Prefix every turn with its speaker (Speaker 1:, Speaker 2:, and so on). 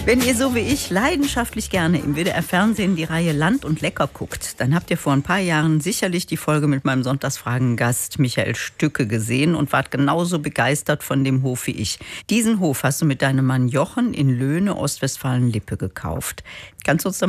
Speaker 1: Wenn ihr so wie ich leidenschaftlich gerne im WDR-Fernsehen die Reihe Land und Lecker guckt, dann habt ihr vor ein paar Jahren sicherlich die Folge mit meinem Sonntagsfragen-Gast Michael Stücke gesehen und wart genauso begeistert von dem Hof wie ich. Diesen Hof hast du mit deinem Mann Jochen in Löhne, Ostwestfalen-Lippe gekauft. Kannst du uns da